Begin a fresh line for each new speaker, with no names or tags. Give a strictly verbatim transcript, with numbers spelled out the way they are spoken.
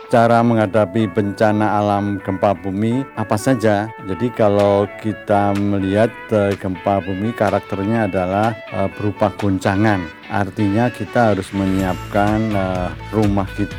cara menghadapi bencana alam gempa bumi apa saja. Jadi kalau kita melihat uh, gempa bumi karakternya adalah uh, berupa goncangan. Artinya kita harus menyiapkan uh, rumah kita